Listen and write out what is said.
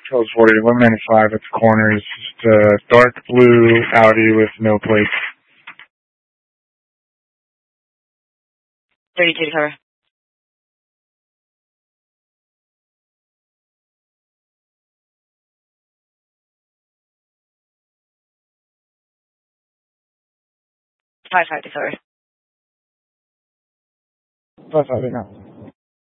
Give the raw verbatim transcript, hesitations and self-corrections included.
Charles forty, eleven ninety-five at the corner is just a dark blue Audi with no plates. thirty-two to cover. five five to cover. five five eight now.